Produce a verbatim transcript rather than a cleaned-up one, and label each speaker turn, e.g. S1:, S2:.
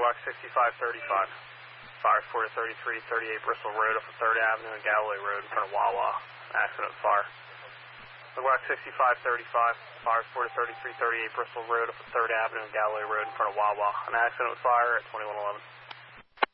S1: Rock sixty-five thirty-five. Fire four to thirty-three thirty-eight Bristol Road off of third Avenue and Galloway Road in front of Wawa. Accident fire. Little Rock sixty-five thirty-five. Fire four to thirty-three thirty-eight Bristol Road off of third Avenue and Galloway Road in front of Wawa. An accident with fire at twenty-one eleven.